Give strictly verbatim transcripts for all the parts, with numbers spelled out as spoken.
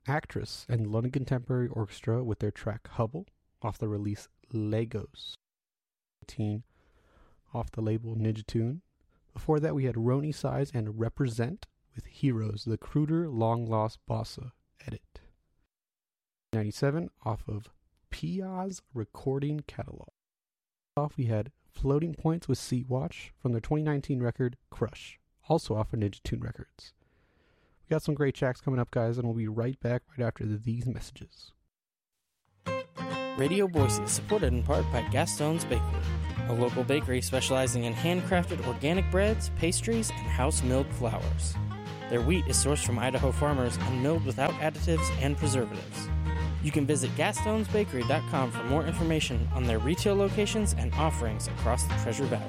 Actress and London Contemporary Orchestra with their track Hubble off the release Legos. Off the label Ninja Tune. Before that we had Roni Size and Represent with Heroes, the Kruder Long Lost Bossa edit. ninety-seven off of Pia's recording catalog. Off we had Floating Points with Sea Watch from their twenty nineteen record Crush, also off of Ninja Tune Records. We got some great tracks coming up, guys, and we'll be right back right after these messages. Radio Boise is supported in part by Gaston's Bakery, a local bakery specializing in handcrafted organic breads, pastries, and house-milled flours. Their wheat is sourced from Idaho farmers and milled without additives and preservatives. You can visit Gastons Bakery dot com for more information on their retail locations and offerings across the Treasure Valley.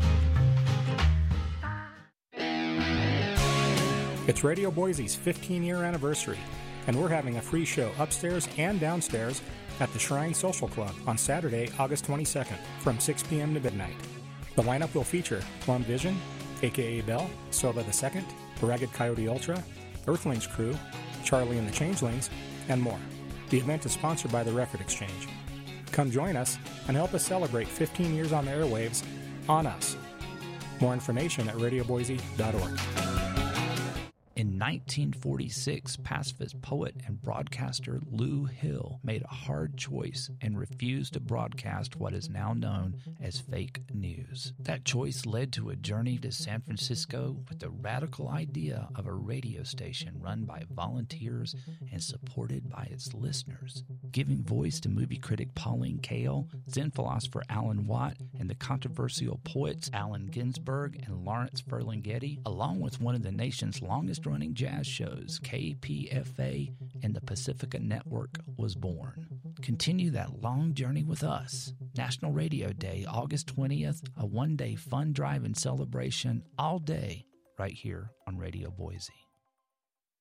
It's Radio Boise's fifteen-year anniversary, and we're having a free show upstairs and downstairs at the Shrine Social Club on Saturday, August twenty-second, from six p.m. to midnight. The lineup will feature Plum Vision, a k a. Bell, Soba the Second, Ragged Coyote Ultra, Earthlings Crew, Charlie and the Changelings, and more. The event is sponsored by the Record Exchange. Come join us and help us celebrate fifteen years on the airwaves on us. More information at radio boise dot org. In nineteen forty-six, pacifist poet and broadcaster Lou Hill made a hard choice and refused to broadcast what is now known as fake news. That choice led to a journey to San Francisco with the radical idea of a radio station run by volunteers and supported by its listeners. Giving voice to movie critic Pauline Kael, Zen philosopher Alan Watt, and the controversial poets Allen Ginsberg and Lawrence Ferlinghetti, along with one of the nation's longest running jazz shows, K P F A and the Pacifica Network, was born. Continue that long journey with us. National Radio Day, August twentieth, a one-day fun drive and celebration all day right here on Radio Boise.